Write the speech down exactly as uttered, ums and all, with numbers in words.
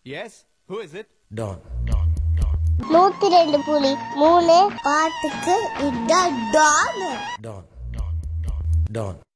Yes, who is it? Don. நூத்தி ரெண்டு புலி மூணு பாட்டுக்கு இதான் டான். Don. Don.